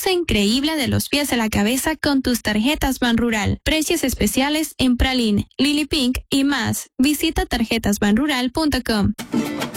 Luce increíble de los pies a la cabeza con tus tarjetas Banrural. Precios especiales en Pralín, Lily Pink y más. Visita tarjetasbanrural.com.